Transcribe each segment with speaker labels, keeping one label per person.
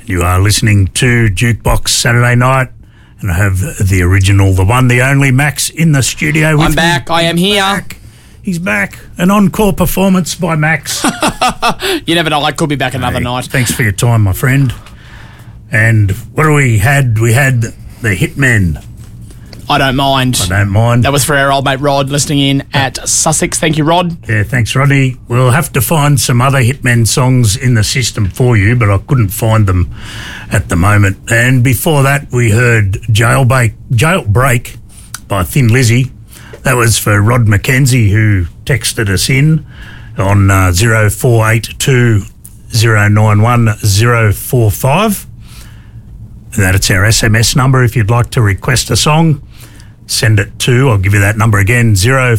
Speaker 1: You are listening to Jukebox Saturday Night, and I have the original, the one, the only Max in the studio with
Speaker 2: I'm back.
Speaker 1: me.
Speaker 2: I am here.
Speaker 1: Back. He's back. An encore performance by Max.
Speaker 2: You never know. I could be back another night.
Speaker 1: Thanks for your time, my friend. And what do we had? We had the Hitmen.
Speaker 2: I don't mind.
Speaker 1: I don't mind.
Speaker 2: That was for our old mate Rod listening in at Sussex. Thank you, Rod.
Speaker 1: Yeah, thanks, Rodney. We'll have to find some other Hitmen songs in the system for you, but I couldn't find them at the moment. And before that, we heard Jailbreak by Thin Lizzy. That was for Rod McKenzie, who texted us in on 0482 091 045. That's our SMS number. If you'd like to request a song, send it to, I'll give you that number again,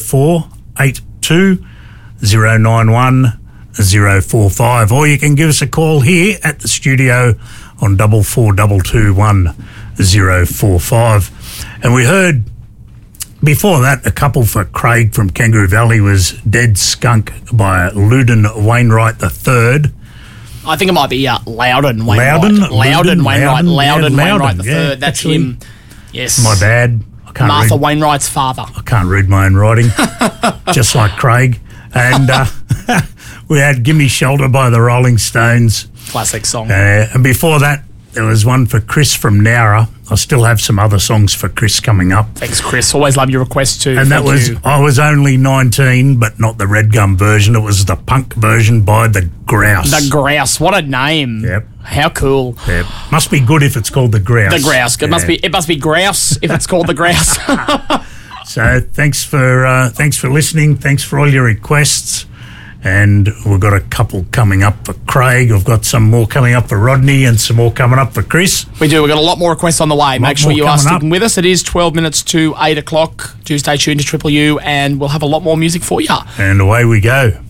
Speaker 1: 0482 091 045. Or you can give us a call here at the studio on 4422 1045. And we heard before that a couple for Craig from Kangaroo Valley was Dead Skunk by Loudon Wainwright III.
Speaker 2: I think it might be Loudon Wainwright. Loudon Wainwright the third. That's actually, him. Yes.
Speaker 1: My bad. I can't
Speaker 2: Martha
Speaker 1: read.
Speaker 2: Wainwright's father.
Speaker 1: I can't read my own writing, just like Craig. And we had Gimme Shelter by the Rolling Stones.
Speaker 2: Classic song.
Speaker 1: And before that, there was one for Chris from Nowra. I still have some other songs for Chris coming up.
Speaker 2: Thanks, Chris. Always love your requests too.
Speaker 1: And I was only 19, but not the Red Gum version. It was the punk version by The Grouse.
Speaker 2: The Grouse. What a name.
Speaker 1: Yep.
Speaker 2: How cool.
Speaker 1: Yep. Must be good if it's called The Grouse.
Speaker 2: The Grouse. It must be grouse if it's called The Grouse.
Speaker 1: So thanks for listening. Thanks for all your requests. And we've got a couple coming up for Craig. We've got some more coming up for Rodney and some more coming up for Chris.
Speaker 2: We do. We've got a lot more requests on the way. Make sure you are sticking with us. It is 12 minutes to 8 o'clock. Do stay tuned to Triple U, and we'll have a lot more music for you.
Speaker 1: And away we go.